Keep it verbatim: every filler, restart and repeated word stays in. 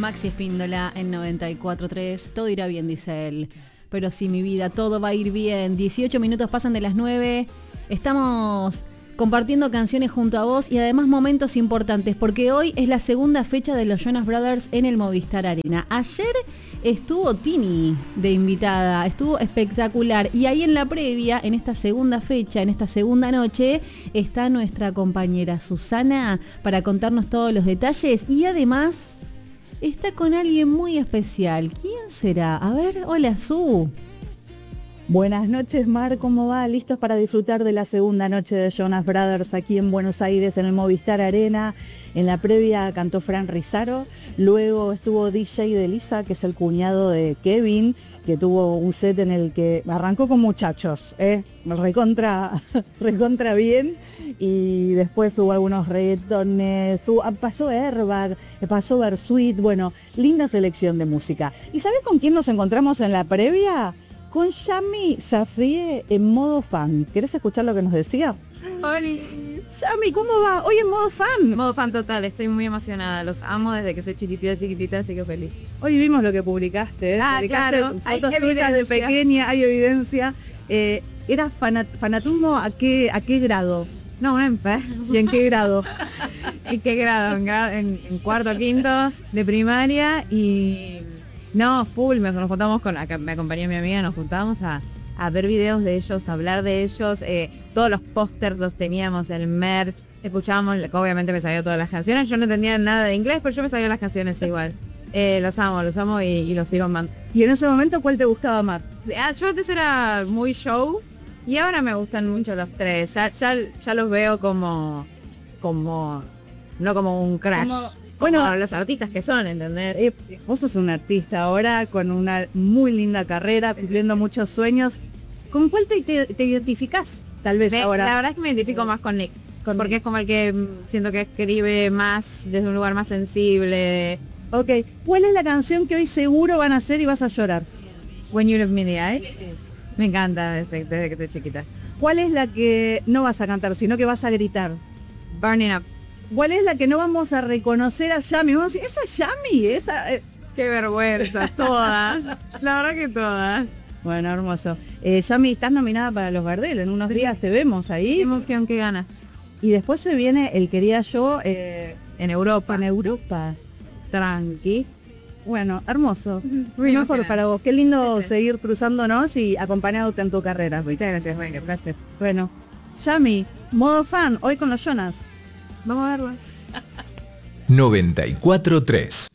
Maxi Espíndola en noventa y cuatro tres. Todo irá bien, dice él. Pero sí, mi vida, todo va a ir bien. dieciocho minutos pasan de las nueve. Estamos compartiendo canciones junto a vos y además momentos importantes, porque hoy es la segunda fecha de los Jonas Brothers en el Movistar Arena. Ayer estuvo Tini de invitada, estuvo espectacular. Y ahí en la previa, en esta segunda fecha, en esta segunda noche, está nuestra compañera Susana para contarnos todos los detalles y además está con alguien muy especial. ¿Quién será? A ver, hola Su. Buenas noches, Mar, ¿cómo va? ¿Listos para disfrutar de la segunda noche de Jonas Brothers aquí en Buenos Aires, en el Movistar Arena? En la previa cantó Fran Rizaro, luego estuvo D J de Lisa, que es el cuñado de Kevin, que tuvo un set en el que arrancó con muchachos, ¿eh? recontra, recontra bien, y después hubo algunos reggaetones, hubo, pasó Airbag, pasó Versuit, bueno, linda selección de música. ¿Y sabés con quién nos encontramos en la previa? Con Yami Safie en modo fan. ¿Querés escuchar lo que nos decía? Hola. Yami, ¿cómo va? Hoy en modo fan. Modo fan total, estoy muy emocionada. Los amo desde que soy chiquitita, chiquitita, así que feliz. Hoy vimos lo que publicaste. ¿eh? Ah, publicaste claro. Fotos tuyas de pequeña, hay evidencia. Eh, ¿Era fanat fanatismo a qué, a qué grado? No, un enfermo. ¿Y en qué grado? ¿En qué grado? En, grado, en, en cuarto, quinto de primaria y... No, full, me, nos juntamos con, acá me acompañó mi amiga, nos juntamos a, a ver videos de ellos, a hablar de ellos, eh, todos los pósters los teníamos, el merch, escuchábamos, obviamente me sabía todas las canciones, yo no entendía nada de inglés, pero yo me sabía las canciones igual. Eh, los amo, los amo y, y los sigo amando. ¿Y en ese momento cuál te gustaba más? Ah, yo antes era muy show y ahora me gustan mucho los tres, ya, ya, ya los veo como, como, no como un crash. Como... Bueno, los artistas que son, ¿entendés? Eh, vos sos un artista ahora con una muy linda carrera, cumpliendo muchos sueños. ¿Con cuál te, te, te identificás? Tal vez me, ahora. La verdad es que me identifico más con Nick, con porque Nick. Es como el que siento que escribe más desde un lugar más sensible. Ok, ¿cuál es la canción que hoy seguro van a hacer y vas a llorar? When You Look Me in the Eye. Me encanta desde, desde que soy chiquita. ¿Cuál es la que no vas a cantar, sino que vas a gritar? Burning Up. ¿Cuál es la que no vamos a reconocer a Yami? Vamos a decir, esa es Yami, esa... Eh. Qué vergüenza, todas. La verdad que todas. Bueno, hermoso. Eh, Yami, estás nominada para los Gardel, en unos días te vemos ahí. Qué emoción, qué ganas. Y después se viene el Quería Yo eh, en Europa. En Europa. Tranqui. Bueno, hermoso. Muy mejor para vos. Qué lindo Gracias. Seguir cruzándonos y acompañándote en tu carrera. Muchas gracias, bueno, gracias. Bueno, Yami, modo fan, hoy con los Jonas. Vamos a verlas. noventa y cuatro tres